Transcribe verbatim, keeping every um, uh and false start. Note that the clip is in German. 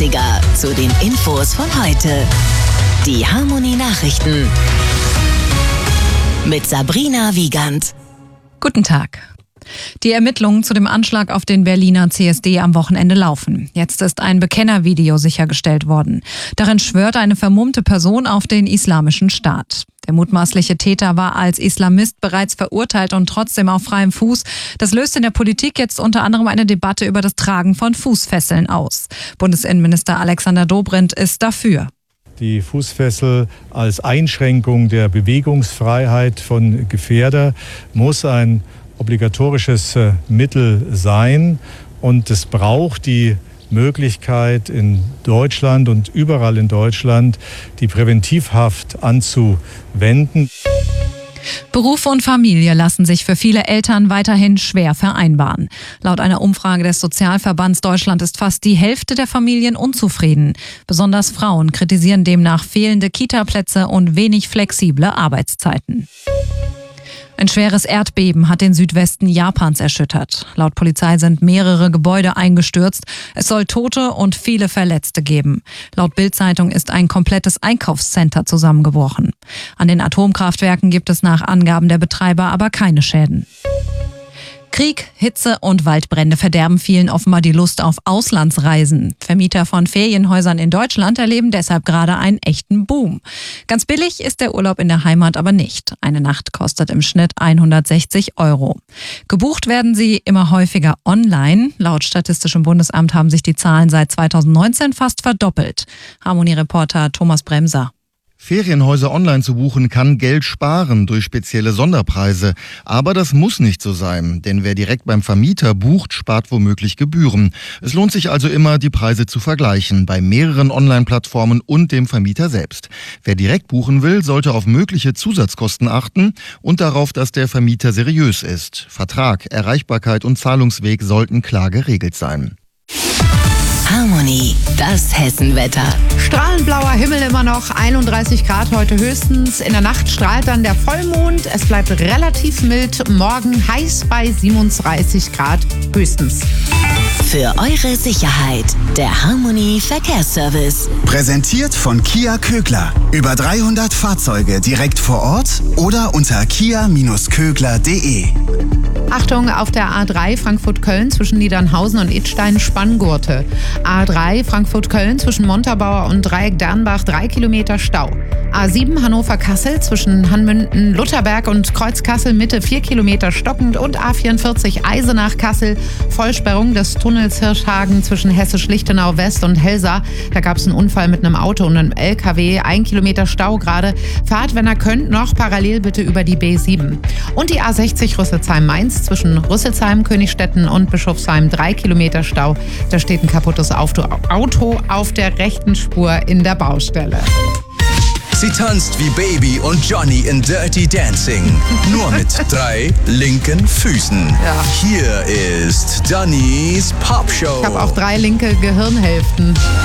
dreißiger zu den Infos von heute. Die Harmony Nachrichten mit Sabrina Wiegand. Guten Tag. Die Ermittlungen zu dem Anschlag auf den Berliner C S D am Wochenende laufen. Jetzt ist ein Bekennervideo sichergestellt worden. Darin schwört eine vermummte Person auf den Islamischen Staat. Der mutmaßliche Täter war als Islamist bereits verurteilt und trotzdem auf freiem Fuß. Das löst in der Politik jetzt unter anderem eine Debatte über das Tragen von Fußfesseln aus. Bundesinnenminister Alexander Dobrindt ist dafür. Die Fußfessel als Einschränkung der Bewegungsfreiheit von Gefährder muss ein obligatorisches Mittel sein, und es braucht die Möglichkeit in Deutschland und überall in Deutschland die Präventivhaft anzuwenden. Beruf und Familie lassen sich für viele Eltern weiterhin schwer vereinbaren. Laut einer Umfrage des Sozialverbands Deutschland ist fast die Hälfte der Familien unzufrieden. Besonders Frauen kritisieren demnach fehlende Kita-Plätze und wenig flexible Arbeitszeiten. Ein schweres Erdbeben hat den Südwesten Japans erschüttert. Laut Polizei sind mehrere Gebäude eingestürzt. Es soll Tote und viele Verletzte geben. Laut Bild-Zeitung ist ein komplettes Einkaufscenter zusammengebrochen. An den Atomkraftwerken gibt es nach Angaben der Betreiber aber keine Schäden. Krieg, Hitze und Waldbrände verderben vielen offenbar die Lust auf Auslandsreisen. Vermieter von Ferienhäusern in Deutschland erleben deshalb gerade einen echten Boom. Ganz billig ist der Urlaub in der Heimat aber nicht. Eine Nacht kostet im Schnitt hundertsechzig Euro. Gebucht werden sie immer häufiger online. Laut Statistischem Bundesamt haben sich die Zahlen seit zweitausendneunzehn fast verdoppelt. Harmony-Reporter Thomas Bremser. Ferienhäuser online zu buchen kann Geld sparen durch spezielle Sonderpreise. Aber das muss nicht so sein, denn wer direkt beim Vermieter bucht, spart womöglich Gebühren. Es lohnt sich also immer, die Preise zu vergleichen, bei mehreren Online-Plattformen und dem Vermieter selbst. Wer direkt buchen will, sollte auf mögliche Zusatzkosten achten und darauf, dass der Vermieter seriös ist. Vertrag, Erreichbarkeit und Zahlungsweg sollten klar geregelt sein. Harmony, das Hessenwetter. Strahlend blauer Himmel immer noch, einunddreißig Grad heute höchstens. In der Nacht strahlt dann der Vollmond. Es bleibt relativ mild. Morgen heiß bei siebenunddreißig Grad höchstens. Für eure Sicherheit, der Harmony Verkehrsservice. Präsentiert von Kia Kögler. Über dreihundert Fahrzeuge direkt vor Ort oder unter kia Kögler punkt de. Achtung, auf der A drei Frankfurt-Köln zwischen Niedernhausen und Idstein Spanngurte. A drei Frankfurt-Köln zwischen Montabaur und Dreieck-Dernbach drei Kilometer Stau. A sieben Hannover-Kassel zwischen Hanmünden, Lutherberg und Kreuzkassel Mitte vier Kilometer stockend und A vierundvierzig Eisenach-Kassel Vollsperrung des Tunnels Hirschhagen zwischen Hessisch-Lichtenau West und Helsa. Da gab es einen Unfall mit einem Auto und einem L K W. Ein Kilometer Stau gerade. Fahrt, wenn ihr könnt, noch parallel bitte über die B sieben. Und die A sechzig Rüsselsheim-Mainz zwischen Rüsselsheim, Königstetten und Bischofsheim drei Kilometer Stau. Da steht ein kaputtes Auto auf der rechten Spur in der Baustelle. Sie tanzt wie Baby und Johnny in Dirty Dancing. Nur mit drei linken Füßen. Ja. Hier ist Dannys Popshow. Ich habe auch drei linke Gehirnhälften.